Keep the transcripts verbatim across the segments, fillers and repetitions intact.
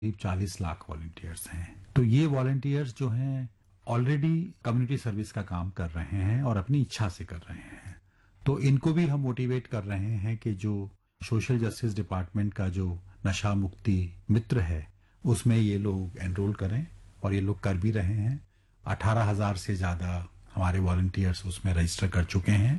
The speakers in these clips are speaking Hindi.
करीब चालीस लाख वॉलंटियर्स हैं। तो ये वॉलंटियर्स जो हैं ऑलरेडी कम्युनिटी सर्विस का काम कर रहे हैं और अपनी इच्छा से कर रहे हैं। तो इनको भी हम मोटिवेट कर रहे हैं कि जो सोशल जस्टिस डिपार्टमेंट का जो नशा मुक्ति मित्र है उसमें ये लोग एनरोल करें, और ये लोग कर भी रहे हैं। अठारह हजार से ज्यादा हमारे वॉलंटियर्स उसमें रजिस्टर कर चुके हैं,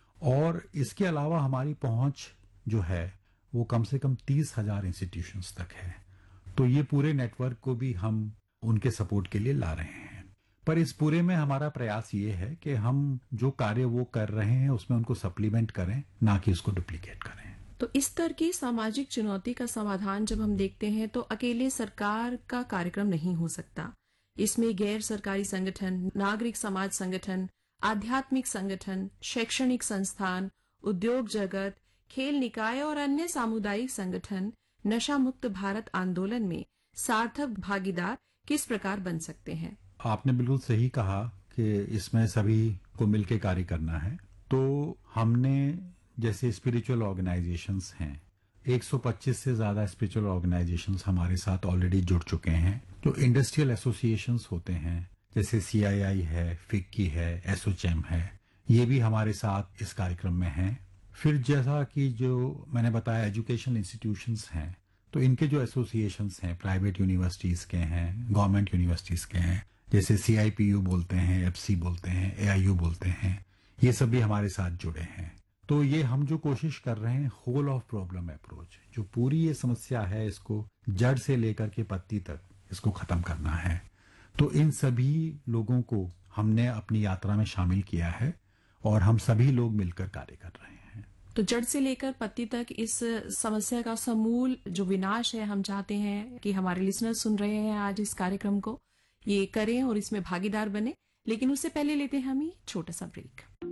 और इसके अलावा हमारी पहुंच जो है वो कम से कम तीस हजार इंस्टीट्यूशंस तक है। तो ये पूरे नेटवर्क को भी हम उनके सपोर्ट के लिए ला रहे हैं। पर इस पूरे में हमारा प्रयास ये है कि हम जो कार्य वो कर रहे हैं उसमें उनको सप्लीमेंट करें, ना कि उसको डुप्लीकेट करें। तो इस तरह की सामाजिक चुनौती का समाधान जब हम देखते हैं तो अकेले सरकार का कार्यक्रम नहीं हो सकता। इसमें गैर सरकारी संगठन, नागरिक समाज संगठन, आध्यात्मिक संगठन, शैक्षणिक संस्थान, उद्योग जगत, खेल निकाय और अन्य सामुदायिक संगठन नशा मुक्त भारत आंदोलन में सार्थक भागीदार किस प्रकार बन सकते हैं? आपने बिल्कुल सही कहा कि इसमें सभी को मिलकर कार्य करना है। तो हमने जैसे स्पिरिचुअल ऑर्गेनाइजेशंस हैं, एक सौ पच्चीस से ज्यादा स्पिरिचुअल ऑर्गेनाइजेशंस हमारे साथ ऑलरेडी जुड़ चुके हैं। जो इंडस्ट्रियल एसोसिएशंस होते हैं जैसे सी आई आई है, फिक्की है, एस ओ ची एम है, ये भी हमारे साथ इस कार्यक्रम में हैं। फिर जैसा कि जो मैंने बताया एजुकेशन इंस्टीट्यूशंस हैं, तो इनके जो एसोसिएशंस हैं प्राइवेट यूनिवर्सिटीज के हैं, गवर्नमेंट यूनिवर्सिटीज के हैं, जैसे सी आई पी यू बोलते हैं, एफ सी बोलते हैं, ए आई यू बोलते हैं, ये सब भी हमारे साथ जुड़े हैं। तो ये हम जो कोशिश कर रहे हैं होल ऑफ प्रॉब्लम अप्रोच, जो पूरी ये समस्या है इसको जड़ से लेकर के पत्ती तक इसको खत्म करना है। तो इन सभी लोगों को हमने अपनी यात्रा में शामिल किया है और हम सभी लोग मिलकर कार्य कर रहे हैं। तो जड़ से लेकर पत्ती तक इस समस्या का समूल जो विनाश है, हम चाहते हैं कि हमारे लिसनर सुन रहे हैं आज इस कार्यक्रम को, ये करें और इसमें भागीदार बने। लेकिन उससे पहले लेते हैं हम ही छोटा सा ब्रेक।